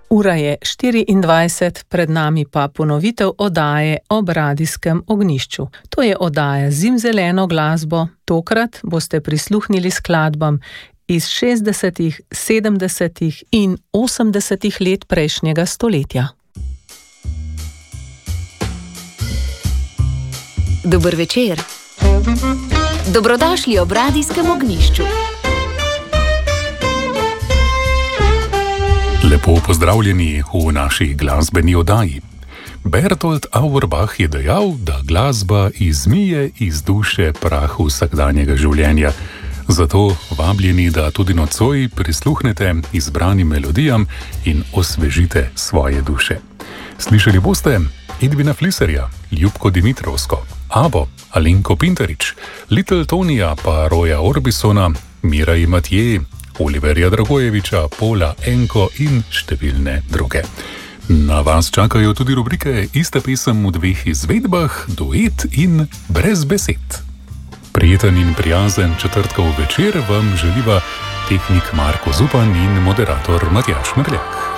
Ura je 24, pred nami pa ponovitev oddaje Ob radijskem ognjišču. To je oddaja z zimzeleno glasbo. Tokrat boste prisluhnili skladbam iz 60., 70. in 80. let prejšnjega stoletja. Dober večer. Dobrodošli ob radijskem ognjišču. Lepo pozdravljeni v naši glasbeni oddaji. Bertolt Auerbach je dejal, da glasba izmije iz duše prah vsakdanjega življenja. Zato vabljeni, da tudi nocoj prisluhnete izbranim melodijam in osvežite svoje duše. Slišali boste Edvina Fliserja, Ljubko Dimitrovsko, Abo, Alenko Pinterič, Little Tonija pa Roya Orbisona, Mirai Mathieu, Oliverja Dragojeviča, Pola Enko in številne druge. Na vas čakajo tudi rubrike Ista pesem v dveh izvedbah, Duet in Brez besed. Prijeten in prijazen četrtkov večer vam želiva tehnik Marko Zupan in moderator Matjaž Merljak.